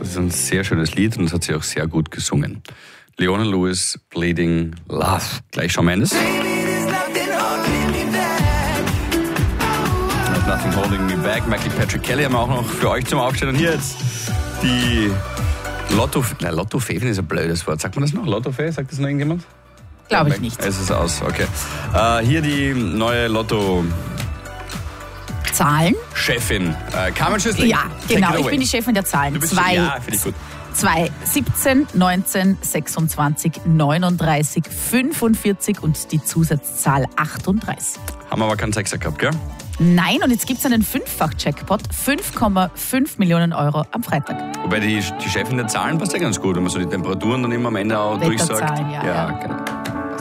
Das ist ein sehr schönes Lied und das hat sie auch sehr gut gesungen. Leona Lewis, Bleeding Love. Gleich Shawn Mendes. Nothing Holding Me Back. Michael Patrick Kelly haben wir auch noch für euch zum Aufstellen. Und hier jetzt die Lottofee ist ein blödes Wort. Sagt man das noch? Lottofee? Sagt das noch irgendjemand? Glaube ich nicht. Es ist aus, okay. Hier die neue Lotto... Zahlen? Chefin. Carmen Schüssling. Ja, genau. Ich bin die Chefin der Zahlen. Du bist ja, finde ich gut. 2, 17, 19, 26, 39, 45 und die Zusatzzahl 38. Haben wir aber keinen Sechser gehabt, gell? Nein, und jetzt gibt es einen Fünffach-Jackpot, 5,5 Millionen Euro am Freitag. Wobei die Chefin der Zahlen passt ja ganz gut, wenn man so die Temperaturen dann immer am Ende auch durchsagt. Ja. Genau.